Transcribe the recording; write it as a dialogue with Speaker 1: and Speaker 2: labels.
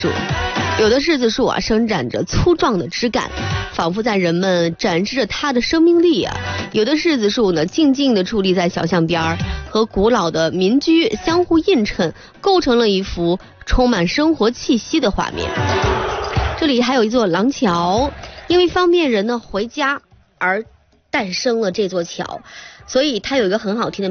Speaker 1: 有的柿子树啊，伸展着粗壮的枝干，仿佛在人们展示着它的生命力啊。有的柿子树呢，静静地矗立在小巷边儿，和古老的民居相互映衬，构成了一幅充满生活气息的画面。这里还有一座廊桥，因为方便人呢回家而诞生了这座桥，所以它有一个很好听的